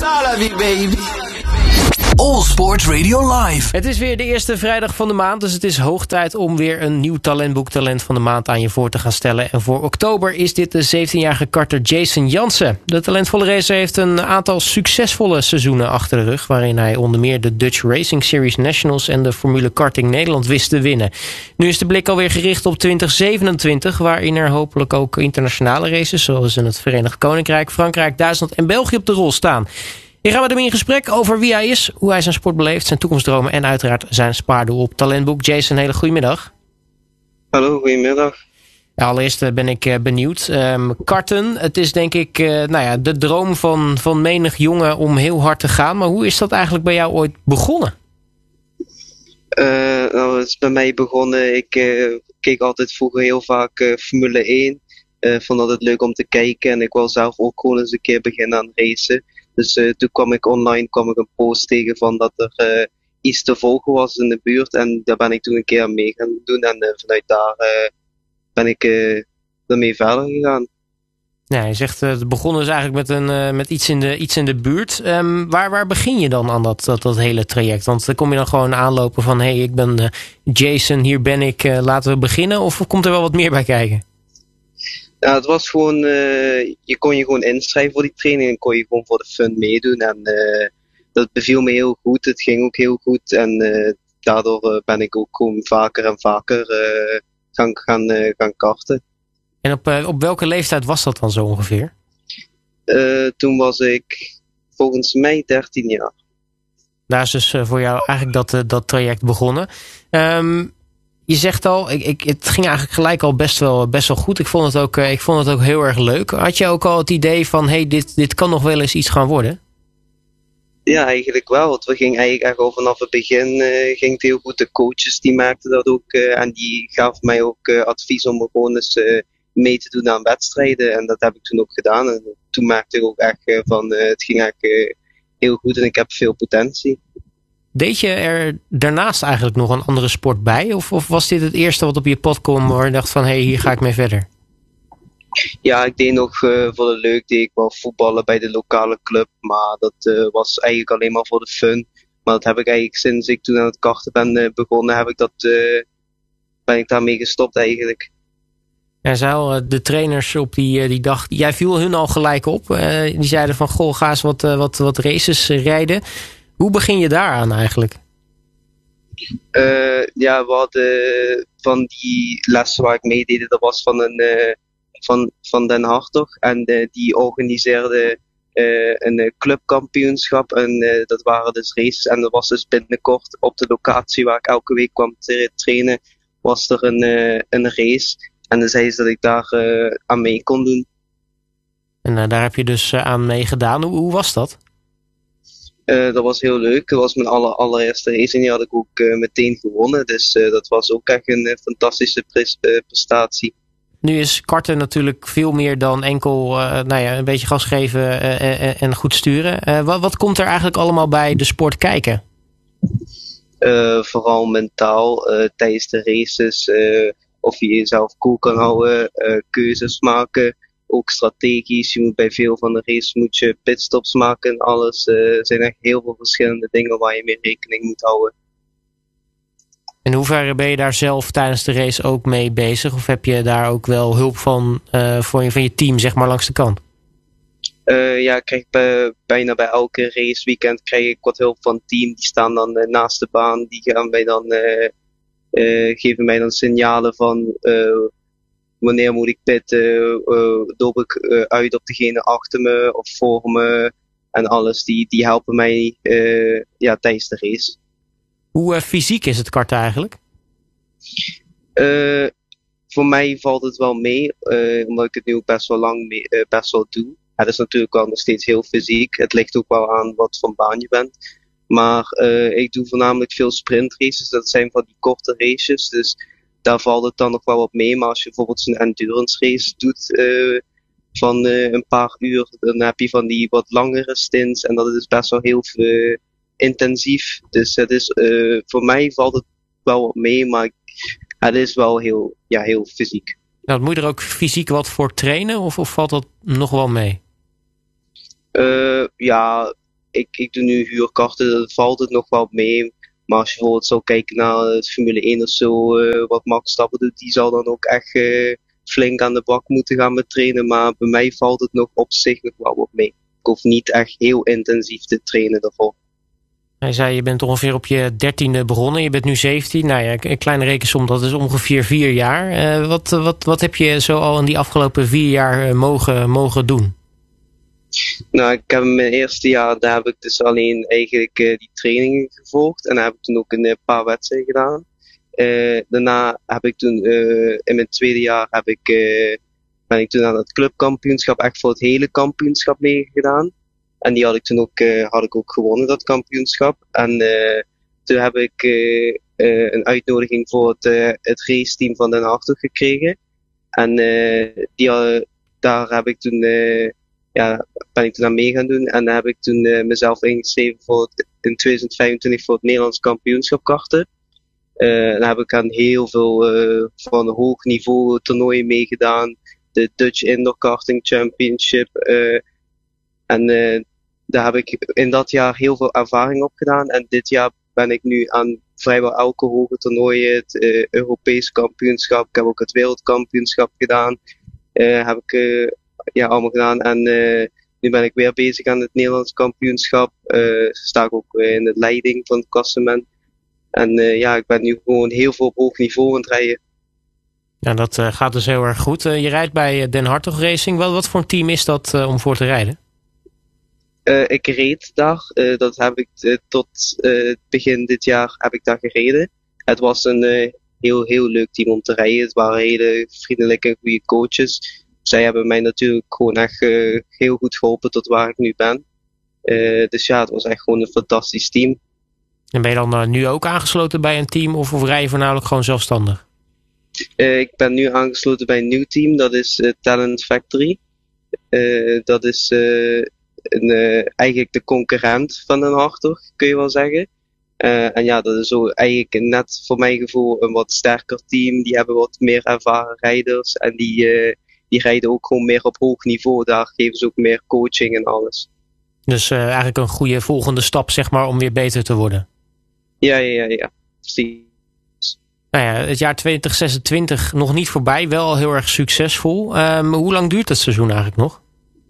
ça la vie, baby. All Sports Radio Live. Het is weer de eerste vrijdag van de maand, dus het is hoog tijd om weer een nieuw talentboek Talent van de Maand aan je voor te gaan stellen. En voor oktober is dit de 17-jarige karter Jason Jansen. De talentvolle racer heeft een aantal succesvolle seizoenen achter de rug, waarin hij onder meer de Dutch Racing Series Nationals en de Formule Karting Nederland wist te winnen. Nu is de blik alweer gericht op 2027, waarin er hopelijk ook internationale races, zoals in het Verenigd Koninkrijk, Frankrijk, Duitsland en België op de rol staan. Hier gaan we hem in gesprek over wie hij is, hoe hij zijn sport beleeft, zijn toekomstdromen en uiteraard zijn spaardoel op talentboek. Jason, hele goedemiddag. Hallo, goedemiddag. Ja, allereerst ben ik benieuwd. Karten, het is denk ik de droom van menig jongen om heel hard te gaan. Maar hoe is dat eigenlijk bij jou ooit begonnen? Het is bij mij begonnen. Ik keek altijd vroeger heel vaak Formule 1. Vond dat het leuk om te kijken en ik wou zelf ook gewoon eens een keer beginnen aan racen. Dus toen kwam ik online een post tegen van dat er iets te volgen was in de buurt. En daar ben ik toen een keer aan mee gaan doen. En vanuit daar ben ik ermee verder gegaan. Ja, je zegt het begon dus eigenlijk met iets in de buurt. Waar begin je dan aan dat hele traject? Want dan kom je dan gewoon aanlopen van hey, ik ben Jason, hier ben ik, laten we beginnen. Of komt er wel wat meer bij kijken? Ja, het was gewoon, je kon je gewoon inschrijven voor die training en kon je gewoon voor de fun meedoen. En dat beviel me heel goed, het ging ook heel goed. En daardoor ben ik ook gewoon vaker en vaker gaan karten. En op welke leeftijd was dat dan zo ongeveer? Toen was ik volgens mij 13 jaar. Daar is dus voor jou eigenlijk dat traject begonnen. Je zegt al, het ging eigenlijk gelijk al best wel goed. Ik vond het ook heel erg leuk. Had je ook al het idee van, hey, dit kan nog wel eens iets gaan worden? Ja, eigenlijk wel. Het ging eigenlijk echt al vanaf het begin ging het heel goed. De coaches die maakten dat ook en die gaven mij ook advies om gewoon eens mee te doen aan wedstrijden. En dat heb ik toen ook gedaan. En toen merkte ik ook echt van, het ging eigenlijk heel goed en ik heb veel potentie. Deed je er daarnaast eigenlijk nog een andere sport bij? Of was dit het eerste wat op je pad kwam waar je dacht van, hey, hier ga ik mee verder? Ja, ik deed nog voor de leuk, deed ik wel voetballen bij de lokale club. Maar dat was eigenlijk alleen maar voor de fun. Maar dat heb ik eigenlijk sinds ik toen aan het karten ben begonnen, ben ik daarmee gestopt eigenlijk. Ja, de trainers op die dag, jij viel hun al gelijk op. Die zeiden van, goh, ga eens wat races rijden. Hoe begin je daaraan eigenlijk? Ja, we hadden van die lessen waar ik meedeed, dat was van Den Hartog. En die organiseerde een clubkampioenschap. En dat waren dus races. En dat was dus binnenkort op de locatie waar ik elke week kwam te trainen, was er een race. En dan zei ze dat ik daar aan mee kon doen. En daar heb je dus aan meegedaan. Hoe was dat? Dat was heel leuk. Dat was mijn allereerste race en die had ik ook meteen gewonnen. Dus dat was ook echt een fantastische prestatie. Nu is karten natuurlijk veel meer dan enkel een beetje gas geven en goed sturen. Wat komt er eigenlijk allemaal bij de sport kijken? Vooral mentaal tijdens de races. Of je jezelf cool kan houden. Keuzes maken. Ook strategisch. Je moet bij veel van de races moet je pitstops maken en alles. Er zijn echt heel veel verschillende dingen waar je mee rekening moet houden. In hoeverre ben je daar zelf tijdens de race ook mee bezig? Of heb je daar ook wel hulp van je team, zeg maar, langs de kant? Ja, ik krijg bijna bij elke raceweekend krijg ik wat hulp van het team. Die staan dan naast de baan. Die gaan mij dan, geven mij dan signalen van wanneer moet ik pitten, loop ik uit op degene achter me of voor me en alles. Die helpen mij tijdens de race. Hoe fysiek is het karten eigenlijk? Voor mij valt het wel mee, omdat ik het nu ook best wel doe. Het is natuurlijk wel nog steeds heel fysiek. Het ligt ook wel aan wat voor baan je bent. Maar ik doe voornamelijk veel sprintraces. Dat zijn van die korte races. Dus daar valt het dan nog wel wat mee. Maar als je bijvoorbeeld een endurance race doet van een paar uur, dan heb je van die wat langere stints. En dat is best wel heel intensief. Dus het is, voor mij valt het wel wat mee. Maar het is wel heel fysiek. Nou, moet je er ook fysiek wat voor trainen? Of valt dat nog wel mee? Ja, ik doe nu huurkarten, dan valt het nog wel mee. Maar als je bijvoorbeeld zou kijken naar het Formule 1 of zo, wat Max Verstappen doet, die zal dan ook echt flink aan de bak moeten gaan met trainen. Maar bij mij valt het nog op zich nog wel wat mee. Ik hoef niet echt heel intensief te trainen daarvoor. Hij zei, je bent ongeveer op je 13e begonnen. Je bent nu 17. Nou ja, een kleine rekensom, dat is ongeveer 4 jaar. Wat heb je zo al in die afgelopen 4 jaar mogen doen? Nou, ik heb in mijn eerste jaar, daar heb ik dus alleen eigenlijk die trainingen gevolgd. En daar heb ik toen ook een paar wedstrijden gedaan. Daarna heb ik toen, in mijn tweede jaar ben ik toen aan het clubkampioenschap, echt voor het hele kampioenschap meegedaan. En die had ik toen ook, had ik ook gewonnen, dat kampioenschap. En toen heb ik een uitnodiging voor het raceteam van Den Hartog gekregen. En daar heb ik toen, ben ik toen aan mee gaan doen. En daar heb ik toen mezelf ingeschreven voor in 2025 voor het Nederlands kampioenschap karten. Daar heb ik aan heel veel van hoog niveau toernooien meegedaan. De Dutch Indoor Karting Championship. Daar heb ik in dat jaar heel veel ervaring op gedaan. En dit jaar ben ik nu aan vrijwel elke hoge toernooi, het Europees kampioenschap. Ik heb ook het wereldkampioenschap gedaan. Heb ik allemaal gedaan. En nu ben ik weer bezig aan het Nederlands kampioenschap. Sta ik ook in de leiding van het klassement. En ik ben nu gewoon heel veel op hoog niveau aan het rijden. Ja, dat gaat dus heel erg goed. Je rijdt bij Den Hartog Racing. Wat voor een team is dat om voor te rijden? Ik reed daar. Dat heb ik tot begin dit jaar heb ik daar gereden. Het was een heel leuk team om te rijden. Het waren hele vriendelijke en goede coaches. Zij hebben mij natuurlijk gewoon echt heel goed geholpen tot waar ik nu ben. Dus ja, het was echt gewoon een fantastisch team. En ben je dan nu ook aangesloten bij een team of rij je voornamelijk gewoon zelfstandig? Ik ben nu aangesloten bij een nieuw team. Dat is Talent Factory. Dat is eigenlijk de concurrent van Den Hartog, kun je wel zeggen. En ja, dat is zo eigenlijk net voor mijn gevoel een wat sterker team. Die hebben wat meer ervaren rijders. En die rijden ook gewoon meer op hoog niveau. Daar geven ze ook meer coaching en alles. Dus eigenlijk een goede volgende stap, zeg maar, om weer beter te worden. Ja. Precies. Nou ja, het jaar 2026 nog niet voorbij. Wel heel erg succesvol. Hoe lang duurt het seizoen eigenlijk nog?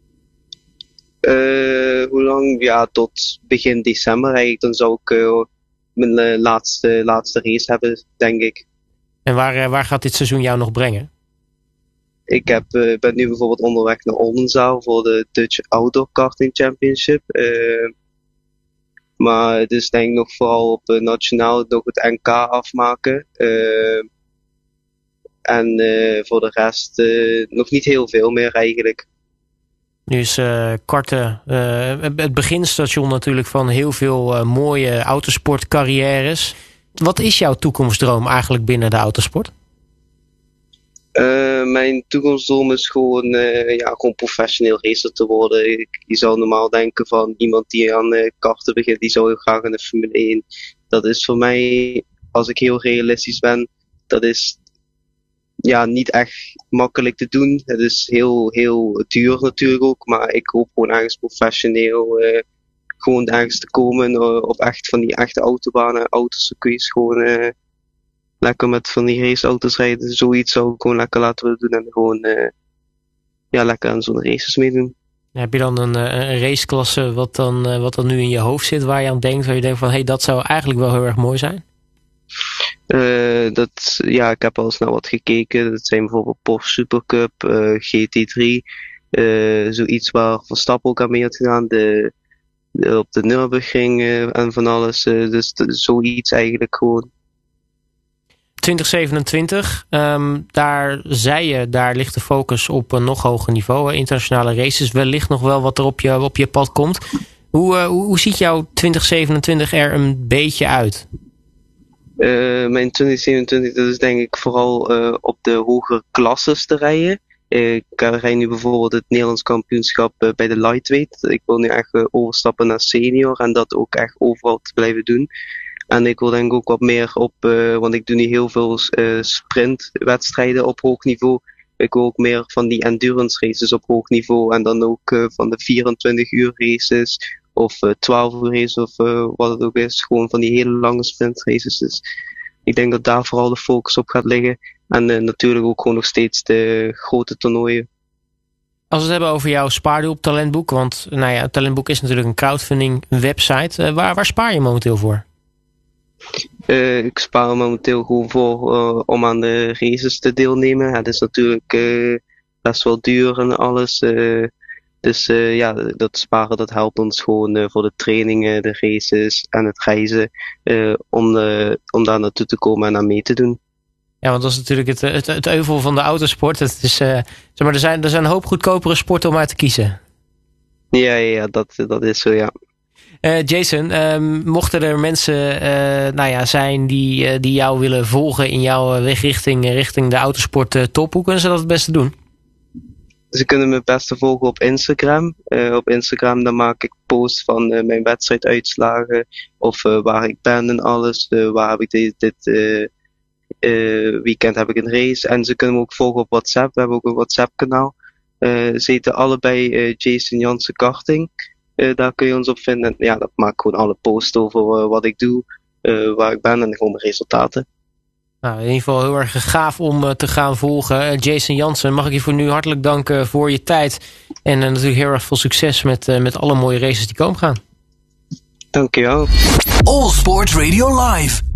Hoe lang? Ja, tot begin december eigenlijk. Dan zou ik mijn laatste race hebben, denk ik. En waar gaat dit seizoen jou nog brengen? Ik ben nu bijvoorbeeld onderweg naar Oldenzaal voor de Dutch Outdoor Karting Championship. Maar het is denk ik nog vooral op nationaal nog het NK afmaken. En voor de rest nog niet heel veel meer eigenlijk. Nu is karten het beginstation natuurlijk van heel veel mooie autosportcarrières. Wat is jouw toekomstdroom eigenlijk binnen de autosport? Mijn toekomstdroom is gewoon professioneel racer te worden. Je zou normaal denken van iemand die aan karten begint, die zou heel graag in de Formule 1. Dat is voor mij, als ik heel realistisch ben, dat is niet echt makkelijk te doen. Het is heel duur natuurlijk ook, maar ik hoop gewoon ergens professioneel gewoon ergens te komen op echt van die echte autobanen, autocircuits gewoon lekker met van die raceauto's rijden. Zoiets zou ik gewoon lekker laten willen doen en gewoon lekker aan zo'n races meedoen. Heb je dan een raceklasse wat dan nu in je hoofd zit, waar je aan denkt, waar je denkt van dat zou eigenlijk wel heel erg mooi zijn? Ik heb al snel wat gekeken. Dat zijn bijvoorbeeld Porsche Supercup, GT3, zoiets waar Verstappen ook aan mee had gedaan. Op de Nürburgring en van alles. Dus zoiets eigenlijk gewoon. 2027, daar ligt de focus op een nog hoger niveau. Internationale races, wellicht nog wel wat er op je pad komt. Hoe ziet jouw 2027 er een beetje uit? Mijn 2027, dat is denk ik vooral op de hogere klasses te rijden. Ik rijd nu bijvoorbeeld het Nederlands kampioenschap bij de lightweight. Ik wil nu echt overstappen naar senior en dat ook echt overal te blijven doen. En ik wil denk ik ook wat meer op, want ik doe nu heel veel sprintwedstrijden op hoog niveau. Ik wil ook meer van die endurance races op hoog niveau en dan ook van de 24 uur races of 12 uur race of wat het ook is. Gewoon van die hele lange sprintraces. Dus ik denk dat daar vooral de focus op gaat liggen. En natuurlijk ook gewoon nog steeds de grote toernooien. Als we het hebben over jouw spaardoel talentboek, want het talentboek is natuurlijk een crowdfunding website. Waar spaar je momenteel voor? Ik spaar momenteel gewoon voor om aan de races te deelnemen. Het is natuurlijk best wel duur en alles. Dus dat sparen dat helpt ons gewoon voor de trainingen, de races en het reizen. Om daar naartoe te komen en aan mee te doen. Ja, want dat is natuurlijk het euvel van de autosport. Het is, er zijn een hoop goedkopere sporten om uit te kiezen. Ja, dat is zo, ja. Jason, mochten er mensen zijn die jou willen volgen in jouw weg richting de autosport top, hoe kunnen ze dat het beste doen? Ze kunnen me het beste volgen op Instagram. Op Instagram dan maak ik posts van mijn wedstrijduitslagen of waar ik ben en alles. Waar heb ik dit weekend heb ik een race. En ze kunnen me ook volgen op WhatsApp. We hebben ook een WhatsApp kanaal. Ze heten allebei Jason Jansen Karting. Daar kun je ons op vinden. Ja, dat maak ik gewoon alle posts over wat ik doe, waar ik ben en gewoon mijn resultaten. Nou, in ieder geval heel erg gaaf om te gaan volgen. Jason Jansen, mag ik je voor nu hartelijk danken voor je tijd. En natuurlijk heel erg veel succes met alle mooie races die komen gaan. Dankjewel. All Sports Radio Live.